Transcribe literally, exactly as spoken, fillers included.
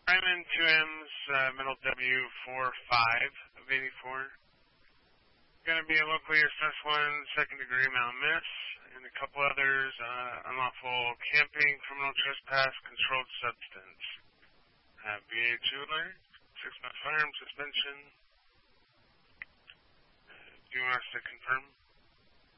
Raymond, two M's, uh, middle W, four five of eighty-four. Going to be a locally assessed one, second degree malmiss, and a couple others, uh, unlawful camping, criminal trespass, controlled substance. Uh, B A Jeweler, six month firearm suspension. Uh, do you want us to confirm?